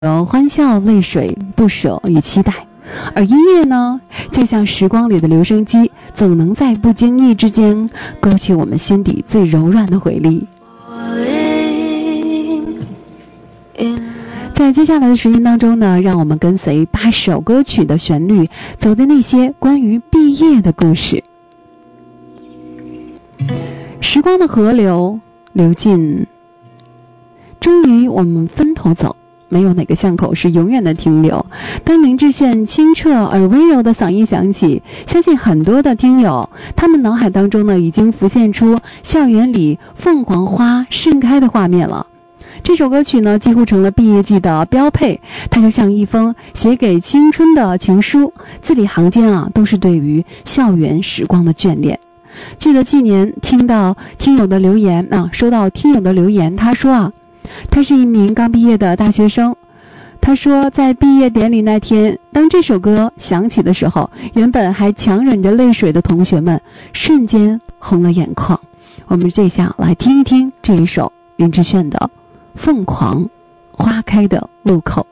欢笑、泪水、不舍与期待。而音乐呢，就像时光里的留声机，总能在不经意之间勾起我们心底最柔软的回忆。在接下来的时间当中呢，让我们跟随8首歌曲的旋律，走进那些关于毕业的故事。时光的河流流尽，终于我们分头走，没有哪个巷口是永远的停留。当林志炫清澈而温柔的嗓音响起，相信很多的听友，他们脑海当中呢，已经浮现出校园里凤凰花盛开的画面了。这首歌曲呢，几乎成了毕业季的标配，它就像一封写给青春的情书，字里行间啊，都是对于校园时光的眷恋。记得去年听到听友的留言收到听友的留言，他说啊，他是一名刚毕业的大学生。他说在毕业典礼那天，当这首歌响起的时候，原本还强忍着泪水的同学们瞬间红了眼眶。我们这下来听一听这一首林志炫的《凤凰花开的路口》。